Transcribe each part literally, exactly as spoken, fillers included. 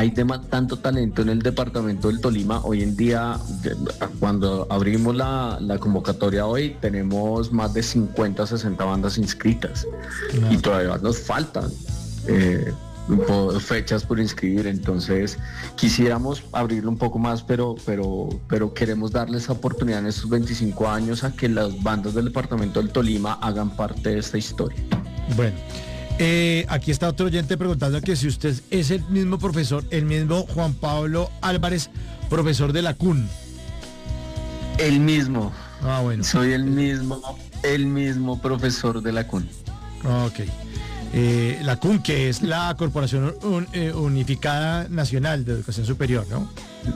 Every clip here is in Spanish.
hay tema, tanto talento en el departamento del Tolima. Hoy en día, cuando abrimos la, la convocatoria hoy, tenemos más de cincuenta, sesenta bandas inscritas. No. Y todavía nos faltan eh, fechas por inscribir, entonces quisiéramos abrirlo un poco más, pero, pero, pero queremos darles la oportunidad en estos veinticinco años a que las bandas del departamento del Tolima hagan parte de esta historia. Bueno. Eh, aquí está otro oyente preguntando que si usted es el mismo profesor, el mismo Juan Pablo Álvarez, profesor de la C U N. El mismo. Ah, bueno. Soy el mismo, el mismo profesor de la C U N. Ok. Eh, la C U N, que es la Corporación Un, eh, Unificada Nacional de Educación Superior, ¿no?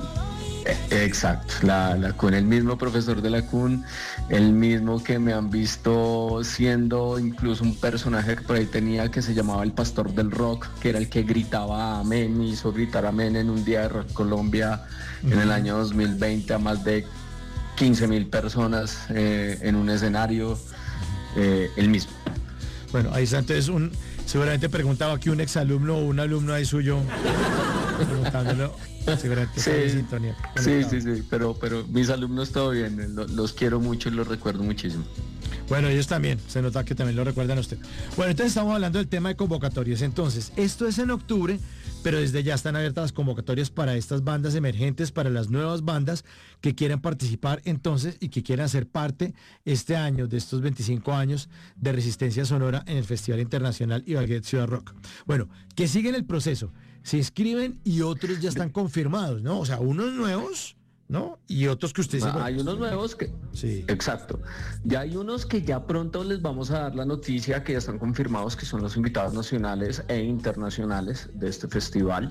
Exacto, la, la C U N, el mismo profesor de la C U N, el mismo que me han visto siendo incluso un personaje que por ahí tenía que se llamaba el Pastor del Rock, que era el que gritaba amén, hizo gritar amén en un día de Rock Colombia uh-huh. en el año dos mil veinte a más de quince mil personas eh, en un escenario, eh, el mismo. Bueno, ahí está entonces un, seguramente preguntaba aquí un exalumno o un alumno ahí suyo, preguntándolo. Sí, sí, sí, sí, pero, pero mis alumnos todo bien, los, los quiero mucho y los recuerdo muchísimo. Bueno, ellos también, se nota que también lo recuerdan a usted. Bueno, entonces estamos hablando del tema de convocatorias. Entonces, esto es en octubre, pero desde ya están abiertas las convocatorias para estas bandas emergentes, para las nuevas bandas que quieran participar entonces y que quieran ser parte este año de estos veinticinco años de Resistencia Sonora en el Festival Internacional Ibagué Ciudad Rock. Bueno, que siguen el proceso. Se inscriben y otros ya están confirmados, ¿no? O sea, unos nuevos, ¿no? Y otros que ustedes... Ah, hay unos nuevos que... Sí. Exacto. Ya hay unos que ya pronto les vamos a dar la noticia que ya están confirmados, que son los invitados nacionales e internacionales de este festival.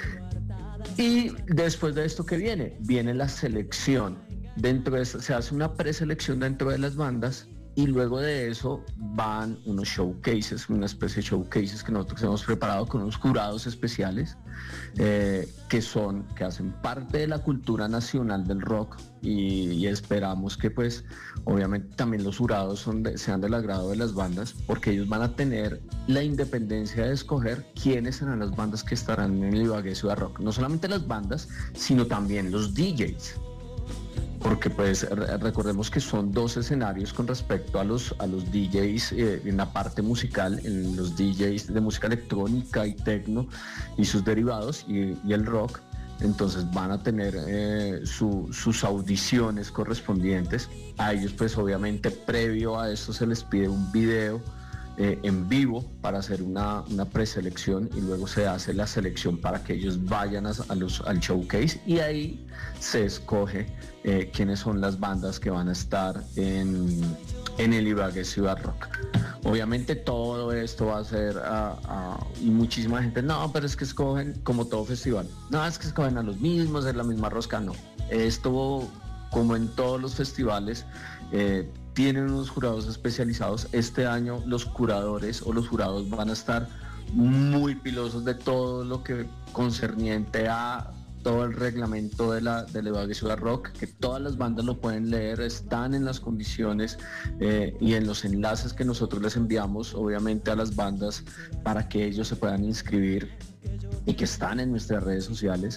Y después de esto, ¿qué viene? Viene la selección. Dentro de esta, se hace una preselección dentro de las bandas. Y luego de eso van unos showcases, una especie de showcases que nosotros hemos preparado con unos jurados especiales eh, que son, que hacen parte de la cultura nacional del rock y, y esperamos que pues obviamente también los jurados son de, sean del agrado de las bandas porque ellos van a tener la independencia de escoger quiénes serán las bandas que estarán en el Ibagué Ciudad Rock. No solamente las bandas, sino también los D Js. Porque pues recordemos que son dos escenarios con respecto a los, a los D Js eh, en la parte musical, en los D Js de música electrónica y techno y sus derivados y, y el rock. Entonces van a tener eh, su, sus audiciones correspondientes. A ellos pues obviamente previo a eso se les pide un video Eh, en vivo para hacer una, una preselección y luego se hace la selección para que ellos vayan a, a los, al showcase y ahí se escoge eh, quiénes son las bandas que van a estar en, en el Ibagué Ciudad Rock. Obviamente todo esto va a ser uh, uh, y muchísima gente, no, pero es que escogen como todo festival, no, es que escogen a los mismos, es la misma rosca, no. Esto, como en todos los festivales, eh, tienen unos jurados especializados. Este año los curadores o los jurados van a estar muy pilosos de todo lo que concerniente a todo el reglamento de la del Ibagué Ciudad Rock, que todas las bandas lo pueden leer, están en las condiciones eh, y en los enlaces que nosotros les enviamos obviamente a las bandas para que ellos se puedan inscribir y que están en nuestras redes sociales.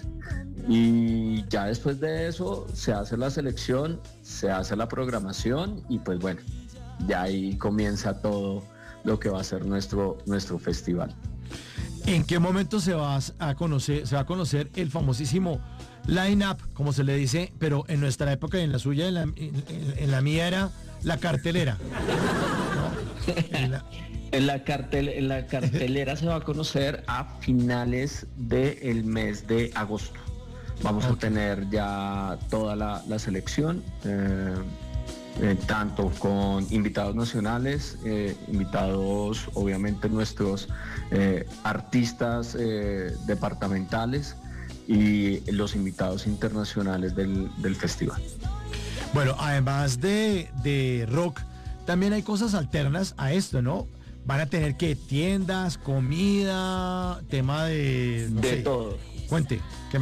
Y ya después de eso se hace la selección, se hace la programación y pues bueno, ya ahí comienza todo lo que va a ser nuestro, nuestro festival. ¿En qué momento se va a conocer, se va a conocer el famosísimo line-up, como se le dice, pero en nuestra época y en la suya, en la, en, en la mía era la cartelera? ¿No? En la... En la, cartel, en la cartelera se va a conocer a finales del mes de agosto. Vamos okay. a tener ya toda la, la selección, eh, eh, tanto con invitados nacionales, eh, invitados obviamente nuestros eh, artistas eh, departamentales y los invitados internacionales del, del festival. Bueno, además de, de rock, también hay cosas alternas a esto, ¿no? Van a tener que tiendas, comida, tema de... No de sé. todo. Cuente, ¿qué más?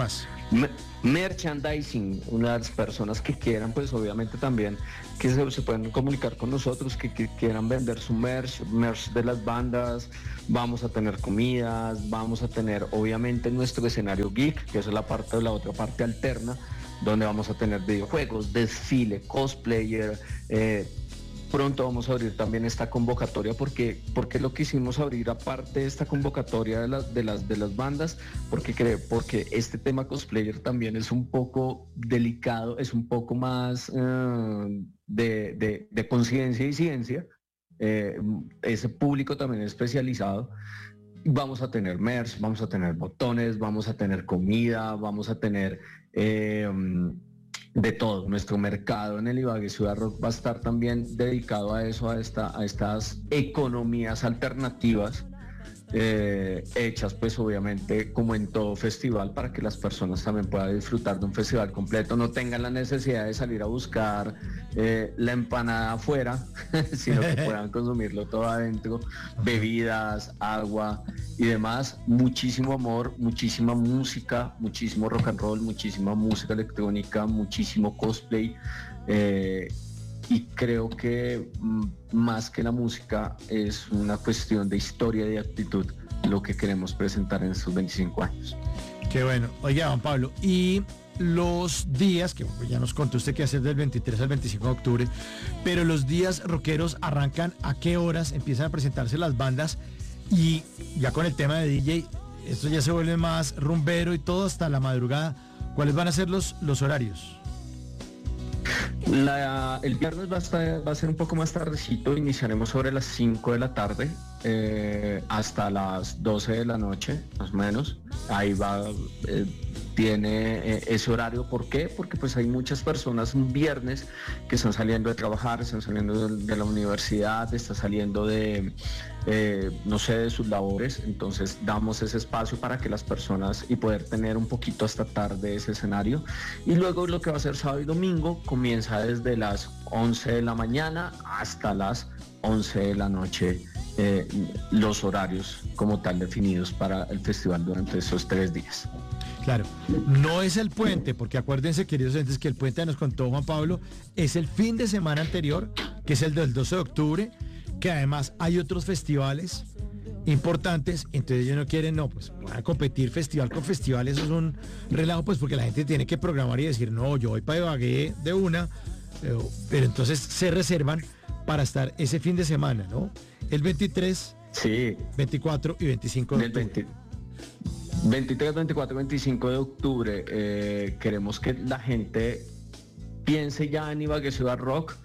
Merchandising, una de las personas que quieran, pues obviamente también que se, se pueden comunicar con nosotros, que, que quieran vender su merch, merch de las bandas. Vamos a tener comidas, vamos a tener obviamente nuestro escenario geek, que es la parte de la otra parte alterna, donde vamos a tener videojuegos, desfile, cosplayer. eh, Pronto vamos a abrir también esta convocatoria porque, porque lo quisimos abrir aparte de esta convocatoria de, la, de, las, de las bandas, porque, creo, porque este tema cosplayer también es un poco delicado, es un poco más eh, de, de, de conciencia y ciencia, eh, ese público también es especializado. Vamos a tener merch, vamos a tener botones, vamos a tener comida, vamos a tener... Eh, de todo. Nuestro mercado en el Ibagué Ciudad Rock va a estar también dedicado a eso, a, esta, a estas economías alternativas, eh, hechas pues obviamente como en todo festival, para que las personas también puedan disfrutar de un festival completo, no tengan la necesidad de salir a buscar eh, la empanada afuera, sino que puedan consumirlo todo adentro, bebidas, agua y demás. Muchísimo amor, muchísima música, muchísimo rock and roll, muchísima música electrónica, muchísimo cosplay, eh, y creo que m- más que la música es una cuestión de historia y de actitud lo que queremos presentar en estos veinticinco años. Qué bueno. Oiga, Juan Pablo, y los días, que ya nos contó usted que hacer del veintitrés al veinticinco de octubre, pero los días rockeros arrancan a qué horas empiezan a presentarse las bandas, y ya con el tema de D J, esto ya se vuelve más rumbero y todo hasta la madrugada. ¿Cuáles van a ser los, los horarios? La, el viernes va a, estar, va a ser un poco más tardecito, iniciaremos sobre las cinco de la tarde eh, hasta las doce de la noche, más o menos. Ahí va, eh, tiene eh, ese horario. ¿Por qué? Porque pues hay muchas personas un viernes que están saliendo de trabajar, están saliendo de, de la universidad, están saliendo de, eh, no sé, de sus labores. Entonces damos ese espacio para que las personas y poder tener un poquito hasta tarde ese escenario. Y luego lo que va a ser sábado y domingo comienza desde las once de la mañana hasta las once de la noche, eh, los horarios como tal definidos para el festival durante esos tres días. Claro, no es el puente, porque acuérdense, queridos oyentes, que el puente que nos contó Juan Pablo es el fin de semana anterior, que es el del doce de octubre, que además hay otros festivales importantes, entonces ellos no quieren, no, pues van a competir festival con festival, eso es un relajo, pues porque la gente tiene que programar y decir, no, yo voy para Ibagué de una, pero, pero entonces se reservan para estar ese fin de semana, ¿no? El veintitrés, sí, veinticuatro y veinticinco de octubre. veinte veintitrés, veinticuatro, veinticinco de octubre, eh, queremos que la gente piense ya en Ibagué Ciudad Rock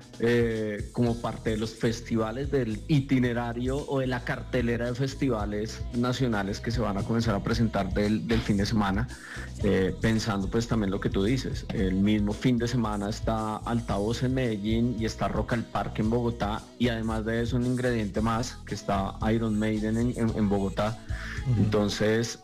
eh, como parte de los festivales, del itinerario o de la cartelera de festivales nacionales que se van a comenzar a presentar del, del fin de semana, eh, pensando pues también lo que tú dices. El mismo fin de semana está Altavoz en Medellín y está Rock al Parque en Bogotá, y además de eso un ingrediente más, que está Iron Maiden en, en, en Bogotá. Uh-huh. Entonces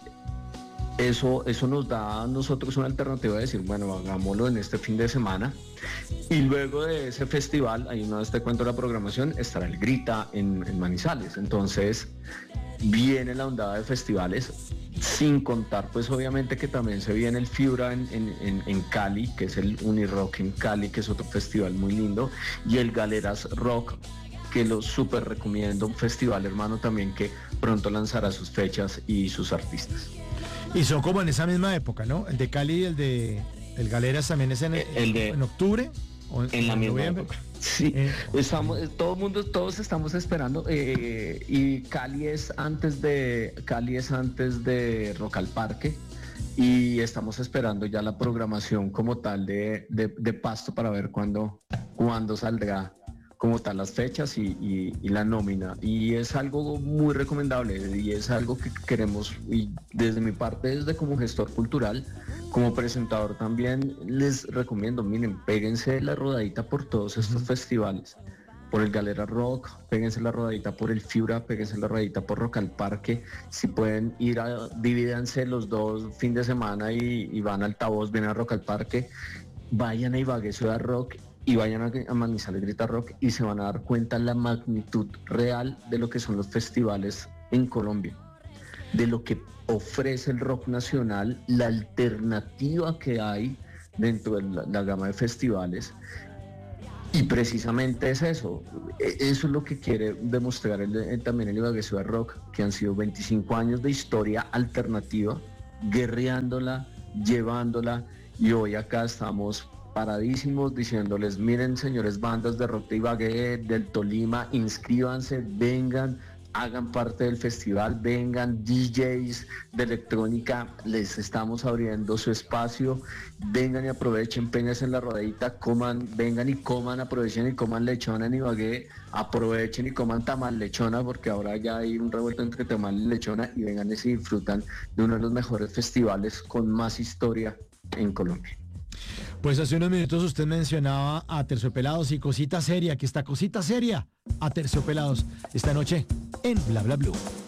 Eso, eso nos da a nosotros una alternativa de decir, bueno, hagámoslo en este fin de semana. Y luego de ese festival, ahí una vez te cuento la programación, estará el Grita en, en Manizales. Entonces viene la ondada de festivales, sin contar pues obviamente que también se viene el Fiura en, en, en, en Cali, que es el Unirock en Cali, que es otro festival muy lindo, y el Galeras Rock, que lo súper recomiendo, un festival hermano también que pronto lanzará sus fechas y sus artistas. Y son como en esa misma época, ¿no? El de Cali y el de el Galeras también es en, el de, en octubre. ¿O en, en la misma noviembre? Época. Sí, eh, estamos, todo mundo, todos estamos esperando, eh, y Cali es antes de Cali es antes de Rock al Parque, y estamos esperando ya la programación como tal de, de, de Pasto para ver cuándo, cuándo saldrá como tal las fechas y, y, y la nómina, y es algo muy recomendable y es algo que queremos, y desde mi parte, desde como gestor cultural, como presentador también les recomiendo, miren, péguense la rodadita por todos estos uh-huh. festivales, por el Galera Rock, péguense la rodadita por el Fiura, péguense la rodadita por Rock al Parque. Si pueden ir a, divídanse los dos fin de semana y, y van a Altavoz, vienen a Rock al Parque, vayan a Ibagué Ciudad Rock y vayan a, a Manizales Grita Rock, y se van a dar cuenta la magnitud real de lo que son los festivales en Colombia, de lo que ofrece el rock nacional, la alternativa que hay dentro de la, la gama de festivales. Y precisamente es eso, eso es lo que quiere demostrar el, el, también el Ibagué Ciudad Rock, que han sido veinticinco años de historia alternativa, guerreándola, llevándola, y hoy acá estamos paradísimos diciéndoles, miren señores bandas de rock de Ibagué, del Tolima, inscríbanse, vengan, hagan parte del festival, vengan D Js de electrónica, les estamos abriendo su espacio, vengan y aprovechen, peñas en la rodadita, coman, vengan y coman, aprovechen y coman lechona en Ibagué, aprovechen y coman tamal lechona, porque ahora ya hay un revuelto entre tamal y lechona, y vengan y se disfrutan de uno de los mejores festivales con más historia en Colombia. Pues hace unos minutos usted mencionaba a Terciopelados y Cosita Seria, que está Cosita Seria a Terciopelados esta noche en Bla Bla Blue.